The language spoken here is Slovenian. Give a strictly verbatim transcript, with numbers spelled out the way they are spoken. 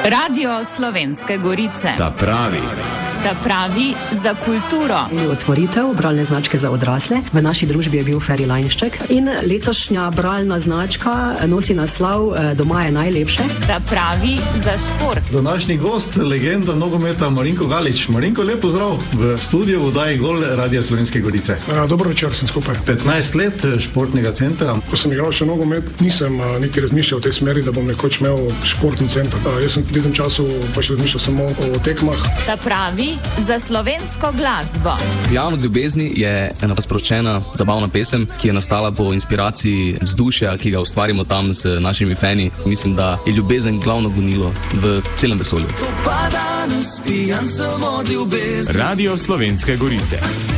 Radio Slovenske Gorice. Ta pravi. Ta pravi za kulturo. Otvoritev bralne značke za odrasle. V naši družbi je bil Ferilanšček in letošnja bralna značka nosi naslov Doma je najlepše. Ta pravi za šport. Današnji gost, legenda nogometa Marinko Galič. Marinko, lep pozdrav v studiu v oddaji Gol Radio Slovenske Gorice. A, dobro večer, sem skupaj. petnajst let športnega centra. Ko sem igral še nogomet, nisem a, niti razmišljal v tej smeri, da bom nekoč imel športni center. A, jaz sem v tem času pač razmišljal samo o tekmah. Ta pravi za slovensko glasbo. Javno ljubezni je ena sproščena, zabavna pesem, ki je nastala po inspiraciji vzdušja, ki ga ustvarimo tam z našimi fani. Mislim, da je ljubezen glavno gonilo v celem vesolju. Radio Slovenske Gorice.